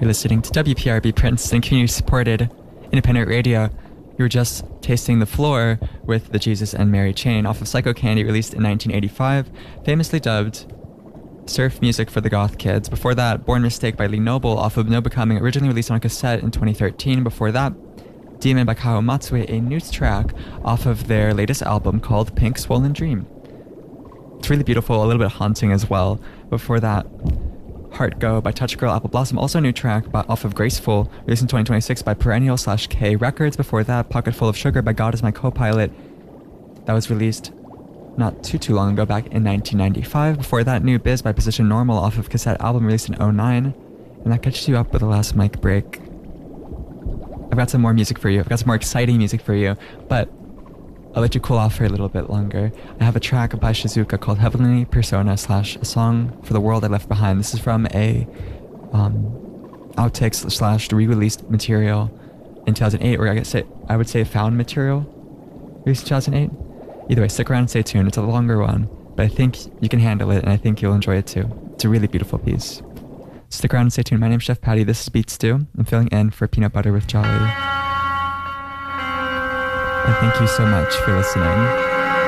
You're listening to WPRB Princeton community-supported independent radio. You were just tasting The Floor with the Jesus and Mary Chain off of Psycho Candy, released in 1985, famously dubbed surf music for the goth kids. Before that, Born Mistake by Lee Noble off of No Becoming, originally released on cassette in 2013. Before that, Demon by Kao Matsue, a new track off of their latest album called Pink Swollen Dream. It's really beautiful, a little bit haunting as well. Before that, Heart Go by Touch Girl Apple Blossom, also a new track off of Graceful, released in 2026 by Perennial/K Records. Before that, Pocket Full of Sugar by God Is My Co-Pilot. That was released not too long ago, back in 1995. Before that, New Biz by Position Normal off of cassette album released in 2009. And that catches you up with the last mic break. I've got some more music for you. I've got some more exciting music for you, but I'll let you cool off for a little bit longer. I have a track by Shizuka called Heavenly Persona / A Song for the World I Left Behind. This is from a outtakes / re-released material in 2008, or I would say found material released in 2008. Either way, stick around and stay tuned. It's a longer one, but I think you can handle it, and I think you'll enjoy it too. It's a really beautiful piece. Stick around and stay tuned. My name's Chef Patty. This is Beat Stew. I'm filling in for Peanut Butter with Jolly. And thank you so much for listening.